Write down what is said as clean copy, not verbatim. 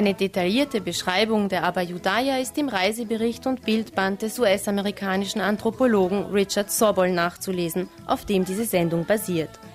Eine detaillierte Beschreibung der Abba-Judaya ist im Reisebericht und Bildband des US-amerikanischen Anthropologen Richard Sobol nachzulesen, auf dem diese Sendung basiert.